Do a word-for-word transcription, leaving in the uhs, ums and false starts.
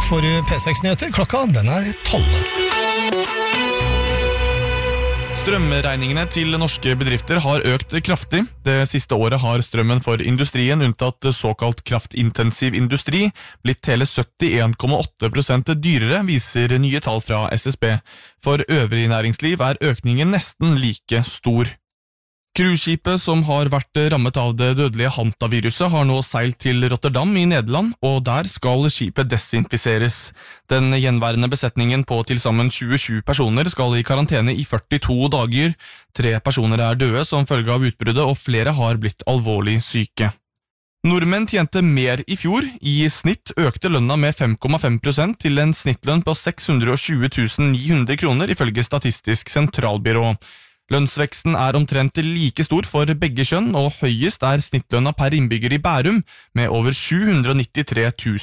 får du P seks Nyheter. Klokka den er tolv. Strømregningene til norske bedrifter har økt kraftig. Det siste året har strømmen for industrien, unntatt såkalt kraftintensiv industri, blitt hele syttien komma åtte prosent dyrere, viser nye tall fra S S B. For øvrig næringsliv er økningen nesten like stor. Cruiseskipet som har vært rammet av det dødelige Hanta-viruset har nå seilt til Rotterdam i Nederland, og der skal skipet desinfiseres. Den gjenværende besetningen på til sammen tjuesju personer skal i karantene i førtito dager. Tre personer er døde som følge av utbruddet, og flere har blitt alvorlig syke. Nordmenn tjente mer i fjor. I snitt økte lønna med fem komma fem prosent til en snittlønn på seks hundre og tjue tusen ni hundre kroner, ifølge Statistisk sentralbyrå. Lønnsveksten er omtrent like stor for begge kjønn, og høyest er snittlønna per innbygger i Bærum med over sju hundre og nittitre tusen.